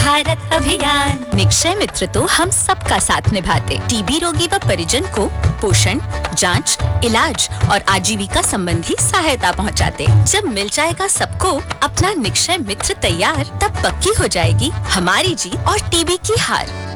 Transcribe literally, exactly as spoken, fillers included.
भारत अभियान। निक्षय मित्र तो हम सबका साथ निभाते, टीबी रोगी व परिजन को पोषण, जांच, इलाज और आजीविका संबंधी सहायता पहुंचाते। जब मिल जाएगा सबको अपना निक्षय मित्र तैयार, तब पक्की हो जाएगी हमारी जीत और टीबी की हार।